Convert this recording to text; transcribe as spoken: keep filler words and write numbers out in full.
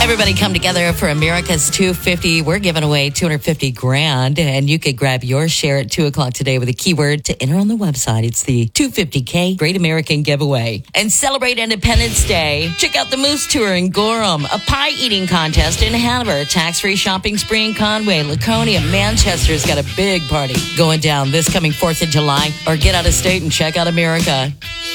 Everybody come together for America's two fifty. We're giving away two hundred fifty grand, and you could grab your share at two o'clock today with a keyword to enter on the website. It's the two fifty K Great American Giveaway. And celebrate Independence Day. Check out the Moose Tour in Gorham, a pie eating contest in Hanover, tax-free shopping spree in Conway, Laconia, Manchester's got a big party going down this coming fourth of July. Or get out of state and check out America.